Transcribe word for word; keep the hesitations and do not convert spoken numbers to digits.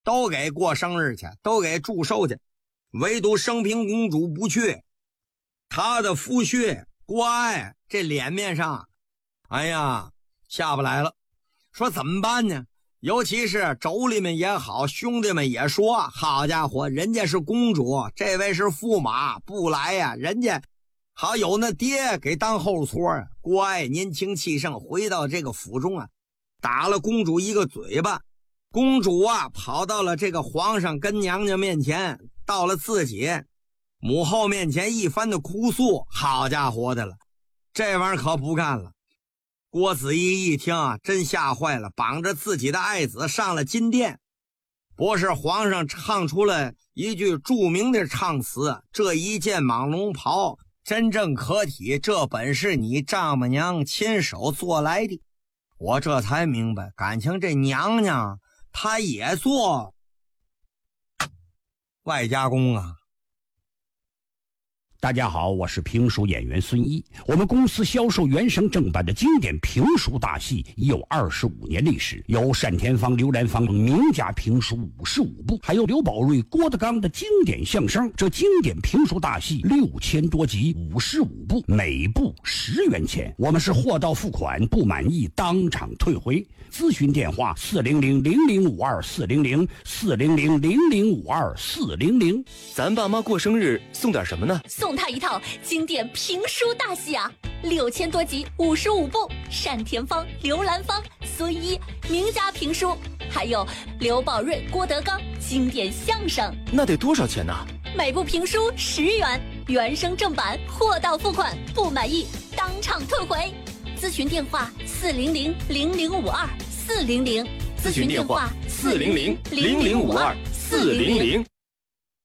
都给过生日去，都给祝寿去，唯独升平公主不去。她的夫婿郭爱这脸面上，哎呀，下不来了。说怎么办呢？尤其是妯娌们也好，兄弟们也说，好家伙，人家是公主，这位是驸马，不来呀、啊，人家好有那爹给当后搓啊。郭爱年轻气盛，回到这个府中啊，打了公主一个嘴巴。公主啊，跑到了这个皇上跟娘娘面前，到了自己母后面前一番的哭诉，好家伙的了，这玩意儿可不干了。郭子仪一听啊，真吓坏了，绑着自己的爱子上了金殿。不是皇上唱出了一句著名的唱词，这一件蟒龙袍真正可体，这本是你丈母娘亲手做来的。我这才明白，感情这娘娘她也做外加工啊。 大家好，我是评书演员孙一。我们公司销售原声正版的经典评书大戏已有二十五年历史，有单田芳、刘兰芳名家评书五十五部，还有刘宝瑞、郭德纲的经典相声。这经典评书大戏六千多集，五十五部，每部十元钱。我们是货到付款，不满意当场退回。咨询电话：四零零零零五二四零零四零零零零五二四零零。 咱爸妈过生日送点什么呢？ 送他一套经典评书大戏啊，六千多集，五十五部，单田芳、刘兰芳、孙一名家评书，还有刘宝瑞、郭德纲经典相声。 那得多少钱呢？ 每部评书十元，原声正版，货到付款，不满意当场退回。咨询电话：四零零零零五二四零零。 咨询电话：四零零零零五二四零零。